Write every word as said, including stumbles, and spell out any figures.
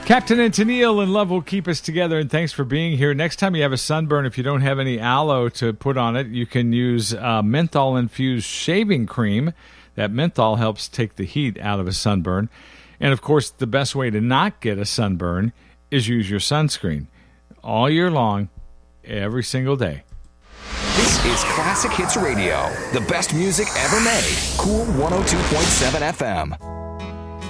Captain and Tennille and love will keep us together, and thanks for being here. Next time you have a sunburn, if you don't have any aloe to put on it, you can use uh, menthol-infused shaving cream. That menthol helps take the heat out of a sunburn. And, of course, the best way to not get a sunburn is use your sunscreen all year long, every single day. This is Classic Hits Radio, the best music ever made. Cool one oh two point seven F M.